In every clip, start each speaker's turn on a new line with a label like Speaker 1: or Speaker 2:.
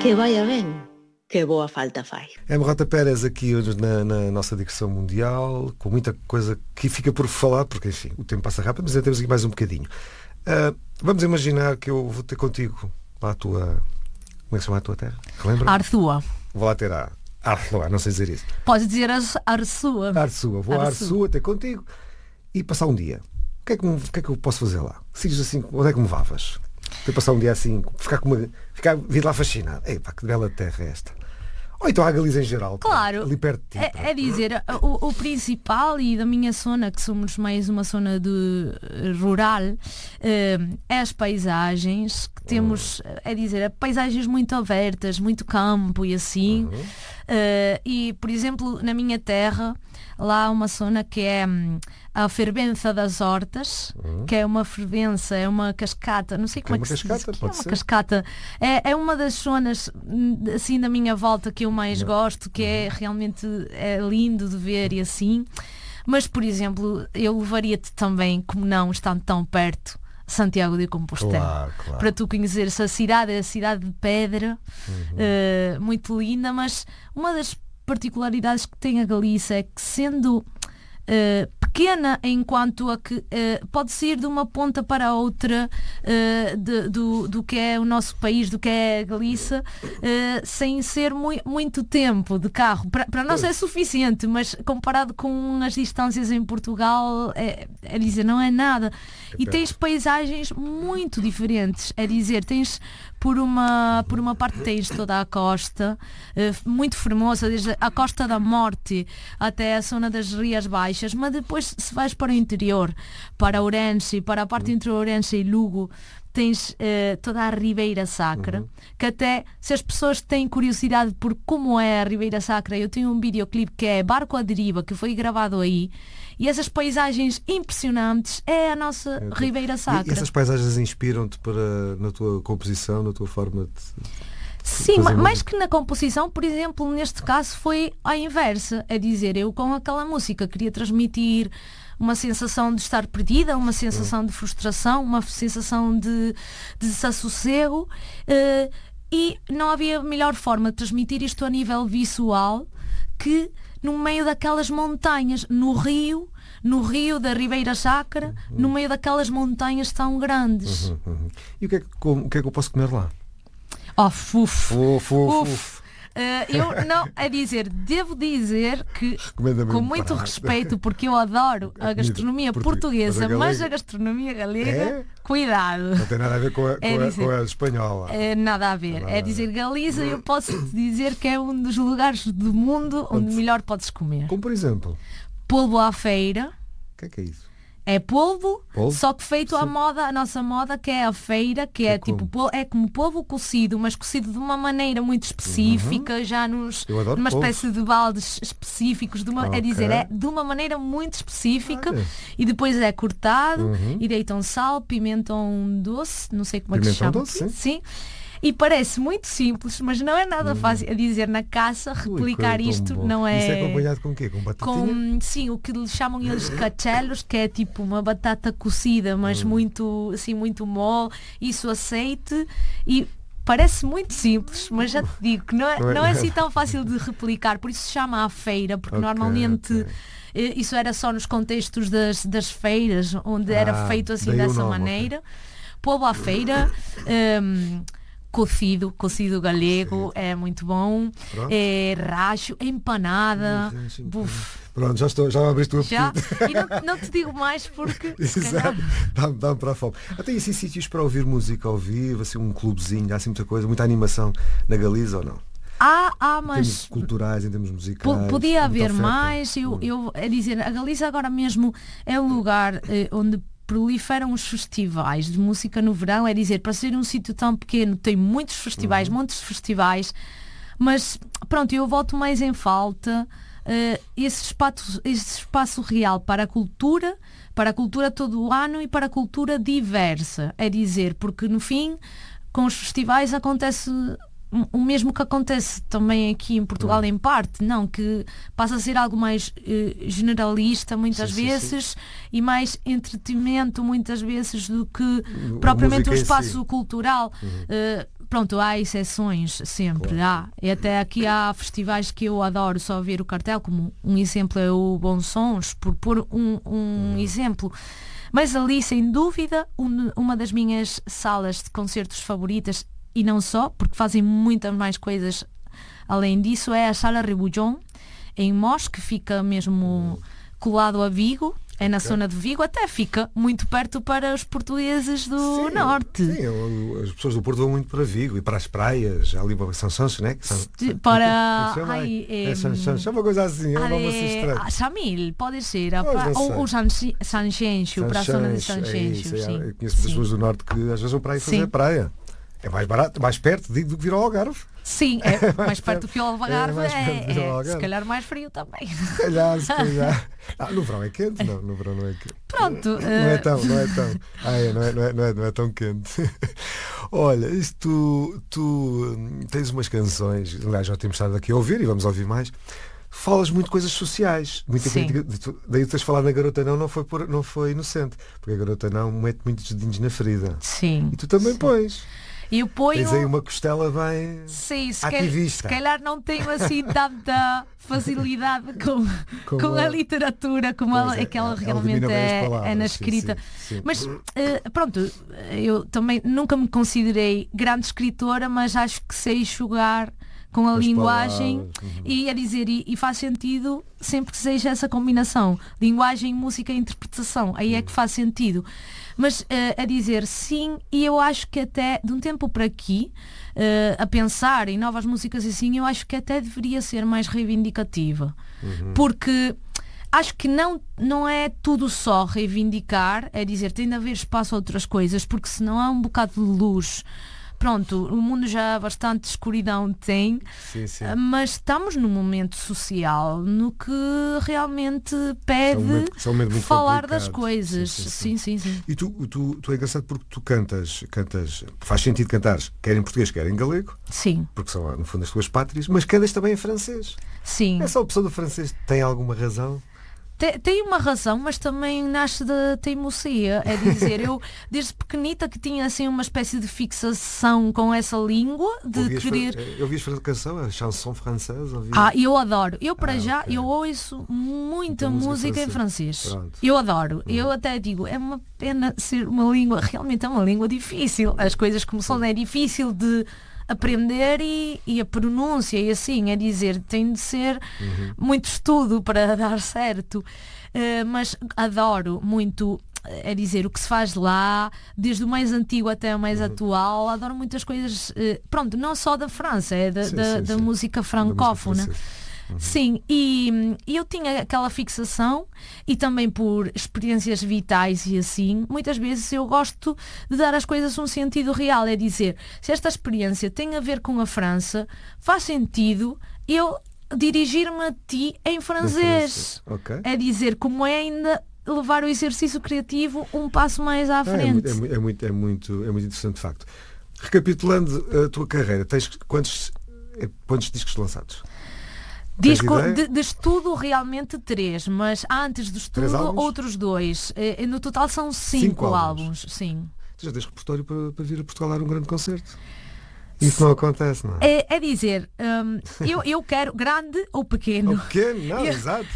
Speaker 1: Que vaya ben, que boa falta faz.
Speaker 2: Rota Pérez aqui hoje na nossa digressão mundial, com muita coisa que fica por falar, porque enfim, o tempo passa rápido, mas ainda temos aqui mais um bocadinho. Vamos imaginar que eu vou ter contigo lá a tua... Como é que se chama a tua terra? Relembra?
Speaker 3: Arzúa.
Speaker 2: Vou lá ter a Arzúa, não sei dizer isso.
Speaker 3: Podes dizer Arzúa.
Speaker 2: Arzúa. Vou a Arzúa ter contigo e passar um dia. O que é que eu posso fazer lá? Se diz assim, onde é que me vavas? Para passar um dia assim, vir lá fascinado. Epá, que bela terra é esta. Ou então a Galiza em geral.
Speaker 3: Claro,
Speaker 2: ali perto de ti,
Speaker 3: é dizer, o principal, e da minha zona, que somos mais uma zona rural, é as paisagens que temos, é dizer, paisagens muito abertas, muito campo e assim. E, por exemplo, na minha terra, lá há uma zona que é a Fervença das Hortas, que é uma fervença, é uma cascata, não sei como é que se diz. É uma cascata. É uma das zonas assim da minha volta que eu mais gosto, que é realmente lindo de ver e assim. Mas, por exemplo, eu levaria-te também, como não, estando tão perto, Santiago de Compostela, claro. Para tu conheceres a cidade de pedra, muito linda, mas uma das particularidades que tem a Galiza é que, sendo pequena enquanto a que pode ser de uma ponta para a outra do que é o nosso país, do que é a Galiza, sem ser muito tempo de carro. Para nós é suficiente, mas comparado com as distâncias em Portugal, é dizer, não é nada. E tens paisagens muito diferentes, é dizer, tens por uma parte tens toda a costa, muito formosa, desde a Costa da Morte até a zona das Rias Baixas, mas depois, se vais para o interior, para Ourense, para a parte entre Ourense e Lugo, tens toda a Ribeira Sacra, que até, se as pessoas têm curiosidade por como é a Ribeira Sacra, eu tenho um videoclipe que é Barco à Deriva, que foi gravado aí, e essas paisagens impressionantes é a nossa Ribeira Sacra.
Speaker 2: E essas paisagens inspiram-te na tua composição, na tua forma de...
Speaker 3: Sim, mais que na composição, por exemplo, neste caso foi à inversa, é dizer, eu com aquela música queria transmitir uma sensação de estar perdida, uma sensação de frustração, uma sensação de desassossego, e não havia melhor forma de transmitir isto a nível visual que no meio daquelas montanhas, no rio da Ribeira Sacra, no meio daquelas montanhas tão grandes.
Speaker 2: E o que é que eu posso comer lá?
Speaker 3: Eu não, devo dizer que, com muito respeito, porque eu adoro a gastronomia portuguesa, mas a gastronomia galega, cuidado.
Speaker 2: Não tem nada a ver com a espanhola.
Speaker 3: Nada a ver. É dizer, Galiza, eu posso te dizer que é um dos lugares do mundo onde melhor podes comer.
Speaker 2: Como por exemplo?
Speaker 3: Polvo à feira.
Speaker 2: O que é isso?
Speaker 3: É polvo, só que feito à moda, a nossa moda, que é a feira, que é tipo, é como polvo cozido, mas cozido de uma maneira muito específica, já numa espécie de baldes específicos, é dizer, é de uma maneira muito específica. E depois é cortado e deitam sal, pimentão doce, não sei como é que se chama.
Speaker 2: Doce,
Speaker 3: sim. E parece muito simples, mas não é nada fácil. A dizer, na caça, replicar isto não é...
Speaker 2: Isso é acompanhado com o quê? Com batatinha?
Speaker 3: Sim, o que lhe chamam eles cachelos, que é tipo uma batata cozida, mas muito mole, isso azeite, e parece muito simples, mas já te digo que não é assim tão fácil de replicar, por isso se chama à feira, porque normalmente... Isso era só nos contextos das feiras, onde era feito assim dessa maneira. Polvo à feira... Cocido galego, é muito bom. Racho, empanada.
Speaker 2: Pronto, já abriste o apetite.
Speaker 3: E não te digo mais porque
Speaker 2: exato, dá-me para a fome. Até assim sítios para ouvir música ao vivo, assim um clubezinho, há assim muita coisa, muita animação na Galiza ou não?
Speaker 3: Mas
Speaker 2: em termos culturais, em termos musicais.
Speaker 3: Podia haver mais. É dizer, a Galiza agora mesmo é um lugar onde proliferam os festivais de música no verão, é dizer, para ser um sítio tão pequeno tem muitos festivais, mas pronto, eu volto mais em falta esse espaço real para a cultura todo o ano e para a cultura diversa, é dizer, porque no fim com os festivais acontece o mesmo que acontece também aqui em Portugal em parte, não, que passa a ser algo mais generalista muitas vezes e mais entretenimento muitas vezes do que propriamente um espaço cultural. pronto, há exceções sempre,
Speaker 2: Claro.
Speaker 3: E até aqui há festivais que eu adoro só ver o cartel, como um exemplo é o Bons Sons, por pôr um exemplo. Mas ali, sem dúvida, uma das minhas salas de concertos favoritas, e não só, porque fazem muitas mais coisas além disso, é a Sala Reboujon, em Mos, que fica mesmo colado a Vigo. É na zona de Vigo, até fica muito perto para os portugueses do Norte.
Speaker 2: Sim, as pessoas do Porto vão muito para Vigo e para as praias, ali para São Sancho, né?
Speaker 3: Para...
Speaker 2: É uma coisa assim, é um nome assim estranho.
Speaker 3: Samil, pode ser.
Speaker 2: Pois,
Speaker 3: Ou Sanxenxo, para a zona de Sanxenxo.
Speaker 2: Eu conheço pessoas do Norte que às vezes vão para aí fazer praia. É mais barato, mais perto, digo, do que vir ao Algarve.
Speaker 3: Sim, é mais perto que o Algarve,
Speaker 2: Algarve.
Speaker 3: Se calhar mais frio também.
Speaker 2: Se calhar. No verão é quente? Não, no verão não é quente.
Speaker 3: Pronto.
Speaker 2: Não é tão. Não é tão quente. Olha, isto tu tens umas canções, aliás, já temos estado aqui a ouvir e vamos ouvir mais. Falas muito coisas sociais. Muita crítica, daí tu tens falado na Garota não foi inocente, porque a Garota Não mete muitos dedinhos na ferida.
Speaker 3: Sim.
Speaker 2: E tu também pões.
Speaker 3: Eu ponho...
Speaker 2: Tens aí uma costela bem ativista.
Speaker 3: Se calhar não tenho assim tanta facilidade com a literatura como aquela realmente é na escrita.
Speaker 2: Sim.
Speaker 3: Mas pronto, eu também nunca me considerei grande escritora, mas acho que sei jogar com a linguagem e a dizer, e faz sentido sempre que seja essa combinação, linguagem, música e interpretação, aí é que faz sentido. Mas a dizer sim, e eu acho que até de um tempo para aqui, a pensar em novas músicas assim, eu acho que até deveria ser mais reivindicativa. Porque acho que não é tudo só reivindicar, é dizer, tem de haver espaço a outras coisas, porque senão há um bocado de luz. Pronto, o mundo já bastante escuridão tem, mas estamos num momento social no que realmente pede falar das coisas. Sim.
Speaker 2: E tu é engraçado porque tu cantas, faz sentido cantares, quer em português, quer em galego.
Speaker 3: Sim.
Speaker 2: Porque são, no fundo, as tuas pátrias, mas cantas também em francês.
Speaker 3: Sim.
Speaker 2: Essa opção do francês tem alguma razão?
Speaker 3: Tem uma razão, mas também nasce da teimosia. É dizer, eu desde pequenita que tinha assim uma espécie de fixação com essa língua de querer...
Speaker 2: Eu vi a canção, a chanson francesa.
Speaker 3: Eu adoro. Eu eu ouço muita música em francês.
Speaker 2: Pronto.
Speaker 3: Eu adoro. Eu até digo, é uma pena ser uma língua, realmente é uma língua difícil. As coisas como são, é difícil de aprender e a pronúncia e assim, é dizer, tem de ser muito estudo para dar certo, mas adoro muito, é dizer, o que se faz lá, desde o mais antigo até o mais atual, adoro muitas coisas, pronto, não só da França, é da música francófona. Sim, e eu tinha aquela fixação e também por experiências vitais e assim, muitas vezes eu gosto de dar às coisas um sentido real, é dizer, se esta experiência tem a ver com a França, faz sentido eu dirigir-me a ti em francês. É dizer, como é ainda levar o exercício criativo um passo mais à frente.
Speaker 2: É muito interessante de facto. Recapitulando a tua carreira, tens quantos discos lançados?
Speaker 3: Disco de estudo realmente 3, mas antes do estudo outros 2. No total são 5 álbuns. Sim.
Speaker 2: Tu já tens repertório para vir a Portugal dar um grande concerto? Isso não acontece, não
Speaker 3: é? É dizer, eu quero grande ou pequeno.
Speaker 2: Ou pequeno, não, exato.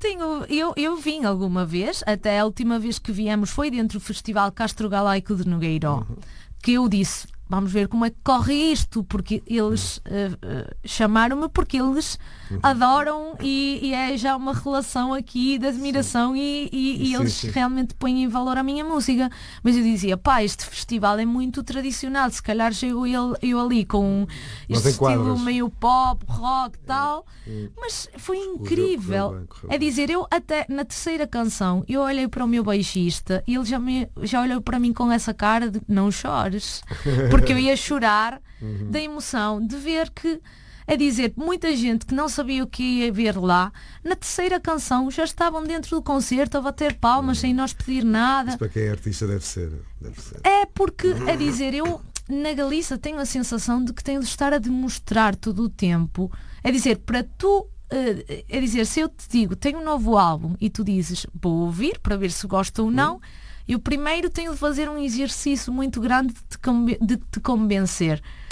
Speaker 3: Eu vim alguma vez, até a última vez que viemos foi dentro do Festival Castro Galaico de Nogueiró, que eu disse, vamos ver como é que corre isto, porque eles chamaram-me porque eles adoram e é já uma relação aqui de admiração e eles realmente põem em valor a minha música. Mas eu dizia, este festival é muito tradicional, se calhar chego eu ali com este estilo meio pop, rock e tal, mas foi incrível. Correu bem. É dizer, eu até na terceira canção eu olhei para o meu baixista e ele já olhou para mim com essa cara de não chores, porque eu ia chorar da emoção de ver que, é dizer, muita gente que não sabia o que ia ver lá, na terceira canção já estavam dentro do concerto a bater palmas sem nós pedir nada.
Speaker 2: Isso para quem é artista deve ser.
Speaker 3: É porque, é dizer, eu na Galícia tenho a sensação de que tenho de estar a demonstrar todo o tempo, é dizer, para tu, é dizer, se eu te digo, tenho um novo álbum e tu dizes, vou ouvir para ver se gosto ou não, eu primeiro tenho de fazer um exercício muito grande de te convencer.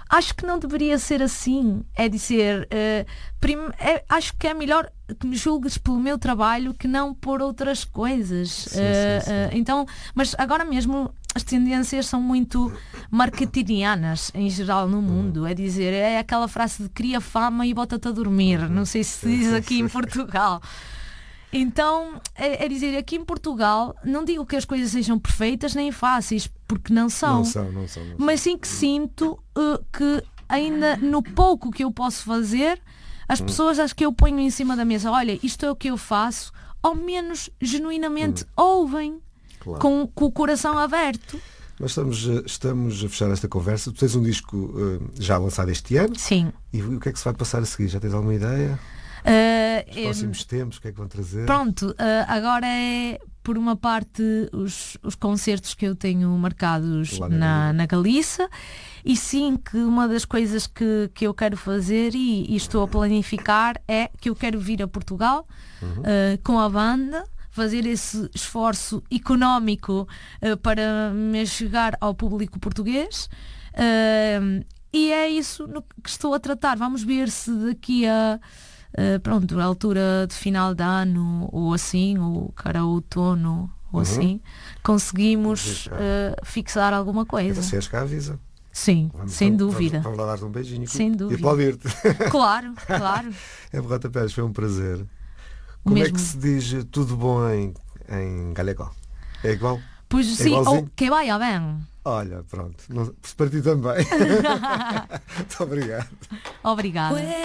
Speaker 3: acho que não deveria ser assim. É dizer, acho que é melhor que me julgues pelo meu trabalho que não por outras coisas.
Speaker 2: Sim.
Speaker 3: Então, mas agora mesmo as tendências são muito marketingianas em geral no mundo. É dizer, é aquela frase de cria fama e bota-te a dormir. Não sei se diz aqui em Portugal. Então, é dizer, aqui em Portugal, não digo que as coisas sejam perfeitas nem fáceis, porque não são.
Speaker 2: Não são.
Speaker 3: Mas sim que sinto que ainda no pouco que eu posso fazer, as pessoas acho que eu ponho em cima da mesa, olha, isto é o que eu faço, ao menos genuinamente ouvem,
Speaker 2: Claro.
Speaker 3: com o coração aberto.
Speaker 2: Nós estamos a fechar esta conversa. Tu tens um disco já lançado este ano.
Speaker 3: Sim.
Speaker 2: E o que é que se vai passar a seguir? Já tens alguma ideia? Os próximos tempos, o que é que vão trazer?
Speaker 3: Pronto, agora é por uma parte os concertos que eu tenho marcados na Galiza, e sim que uma das coisas que eu quero fazer e estou a planificar é que eu quero vir a Portugal com a banda, fazer esse esforço económico para me chegar ao público português, e é isso que estou a tratar. Vamos ver se daqui a a altura de final de ano ou assim, ou cara outono ou assim, conseguimos fixar alguma coisa.
Speaker 2: Se és cá, avisa.
Speaker 3: Sim, sem dúvida.
Speaker 2: Vamos lá dar-te um beijinho
Speaker 3: Sem
Speaker 2: e
Speaker 3: dúvida.
Speaker 2: aplaudir-te.
Speaker 3: Claro.
Speaker 2: É Rota Pérez, foi um prazer. Como é que se diz tudo bom em galego? É igual?
Speaker 3: Pois sim,
Speaker 2: igualzinho?
Speaker 3: que vaya bem.
Speaker 2: Olha, pronto. Para ti também. Muito obrigado.
Speaker 3: Obrigada.